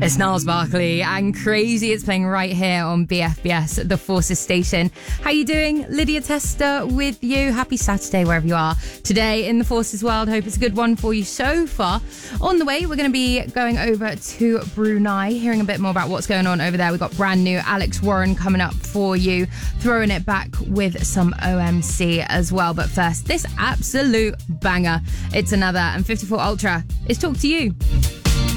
It's Niles Barkley and Crazy. It's playing right here on BFBS, the Forces station. How you doing? Lydia Tester with you. Happy Saturday wherever you are. Today in the Forces world, hope it's a good one for you so far. On the way, we're going to be going over to Brunei, hearing a bit more about what's going on over there. We've got brand new Alex Warren coming up for you, throwing it back with some OMC as well. But first, this absolute banger. It's another, and 54 Ultra is Talk to You.